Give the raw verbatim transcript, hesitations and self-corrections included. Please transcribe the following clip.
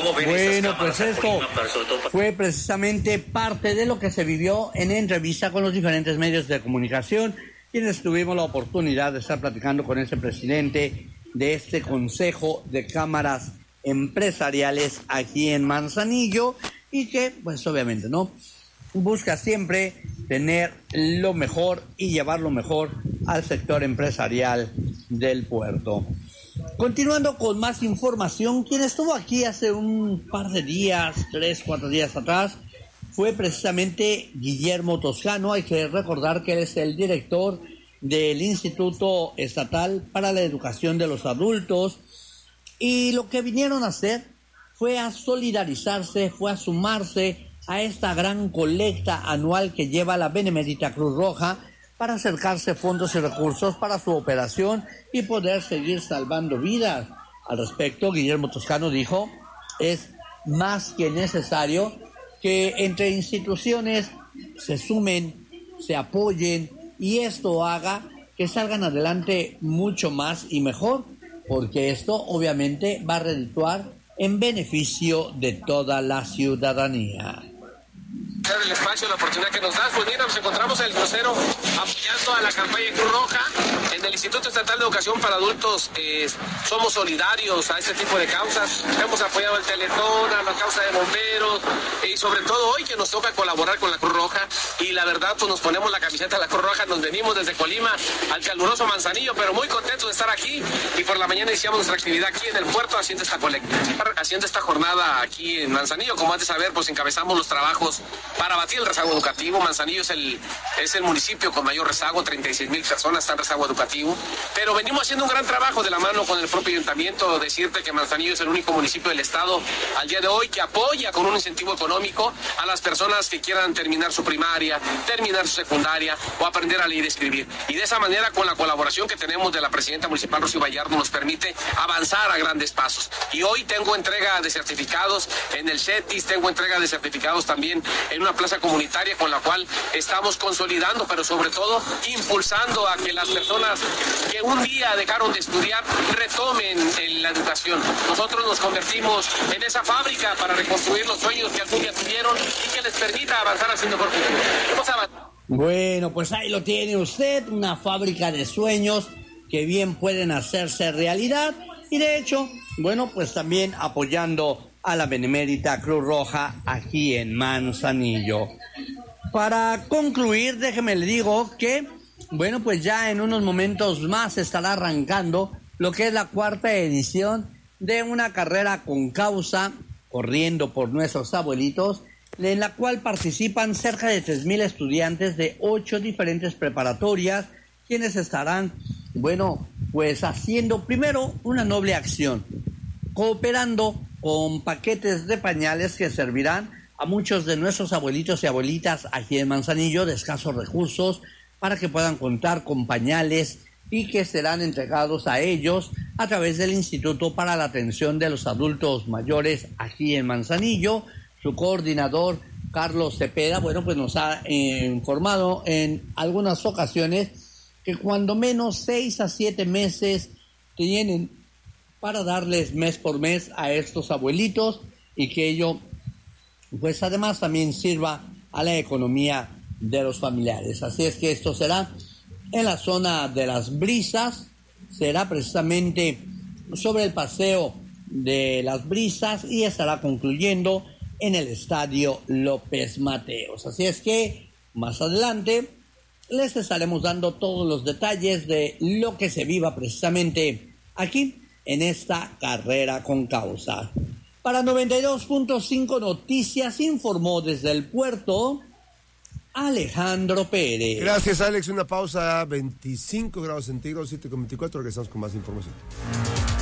¿Cómo ven bueno, estas pues cámaras esto Colima, para, sobre todo para... fue precisamente parte de lo que se vivió en entrevista con los diferentes medios de comunicación, quienes tuvimos la oportunidad de estar platicando con ese presidente de este Consejo de Cámaras Empresariales aquí en Manzanillo, y que, pues obviamente, ¿no?, busca siempre tener lo mejor y llevar lo mejor al sector empresarial del puerto. Continuando con más información, quien estuvo aquí hace un par de días, tres, cuatro días atrás, fue precisamente Guillermo Toscano. Hay que recordar que él es el director del Instituto Estatal para la Educación de los Adultos, y lo que vinieron a hacer fue a solidarizarse, fue a sumarse a esta gran colecta anual que lleva la Benemérita Cruz Roja para acercarse fondos y recursos para su operación y poder seguir salvando vidas. Al respecto, Guillermo Toscano dijo, es más que necesario que entre instituciones se sumen, se apoyen, y esto haga que salgan adelante mucho más y mejor, porque esto obviamente va a redituar en beneficio de toda la ciudadanía. El espacio, la oportunidad que nos das, pues mira, nos encontramos en el crucero apoyando a la campaña Cruz Roja. En el Instituto Estatal de Educación para Adultos eh, somos solidarios a este tipo de causas. Hemos apoyado al Teletón, a la causa de bomberos, y sobre todo hoy que nos toca colaborar con la Cruz Roja, y la verdad pues nos ponemos la camiseta de la Cruz Roja, nos venimos desde Colima al caluroso Manzanillo, pero muy contentos de estar aquí, y por la mañana iniciamos nuestra actividad aquí en el puerto haciendo esta colecta, haciendo esta jornada aquí en Manzanillo. Como has de saber, pues encabezamos los trabajos para abatir el rezago educativo. Manzanillo es el, es el municipio con mayor rezago, treinta y seis mil personas están en rezago educativo, pero venimos haciendo un gran trabajo de la mano con el propio ayuntamiento. Decirte que Manzanillo es el único municipio del estado al día de hoy que apoya con un incentivo económico a las personas que quieran terminar su primaria, terminar su secundaria o aprender a leer y escribir, y de esa manera, con la colaboración que tenemos de la presidenta municipal Rocío Vallardo, nos permite avanzar a grandes pasos. Y hoy tengo entrega de certificados en el CETIS, tengo entrega de certificados también en una plaza comunitaria con la cual estamos consolidando, pero sobre todo impulsando a que las personas que un día dejaron de estudiar retomen en la educación. Nosotros nos convertimos en esa fábrica para reconstruir los sueños que algún día tuvieron y que les permita avanzar hacia un mejor futuro. Bueno, pues ahí lo tiene usted, una fábrica de sueños que bien pueden hacerse realidad, y de hecho, bueno, pues también apoyando a la Benemérita Cruz Roja aquí en Manzanillo. Para concluir, déjeme le digo que, bueno, pues ya en unos momentos más estará arrancando lo que es la cuarta edición de una carrera con causa, corriendo por nuestros abuelitos, en la cual participan cerca de tres mil estudiantes de ocho diferentes preparatorias, quienes estarán, bueno, pues haciendo primero una noble acción, cooperando con paquetes de pañales que servirán a muchos de nuestros abuelitos y abuelitas aquí en Manzanillo de escasos recursos, para que puedan contar con pañales, y que serán entregados a ellos a través del Instituto para la Atención de los Adultos Mayores aquí en Manzanillo. Su coordinador, Carlos Cepeda, bueno, pues nos ha eh, informado en algunas ocasiones que cuando menos seis a siete meses tienen para darles mes por mes a estos abuelitos, y que ello, pues además también sirva a la economía de los familiares. Así es que esto será en la zona de Las Brisas, será precisamente sobre el paseo de Las Brisas, y estará concluyendo en el Estadio López Mateos. Así es que más adelante les estaremos dando todos los detalles de lo que se viva precisamente aquí en esta carrera con causa. Para noventa y dos punto cinco Noticias informó desde el puerto Alejandro Pérez. Gracias, Alex. Una pausa, veinticinco grados centígrados, siete con veinticuatro. Regresamos con más información.